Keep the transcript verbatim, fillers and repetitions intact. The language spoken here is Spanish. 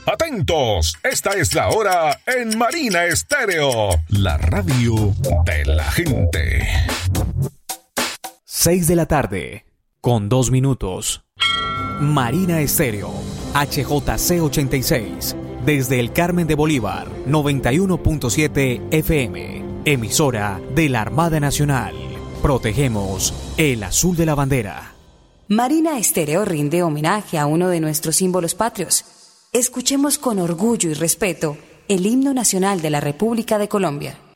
Atentos, esta es la hora en Marina Estéreo, la radio de la gente. seis de la tarde, con dos minutos. Marina Estéreo, H J C ochenta y seis, desde el Carmen de Bolívar, noventa y uno punto siete F M, emisora de la Armada Nacional. Protegemos el azul de la bandera. Marina Estéreo rinde homenaje a uno de nuestros símbolos patrios. Escuchemos con orgullo y respeto el himno nacional de la República de Colombia.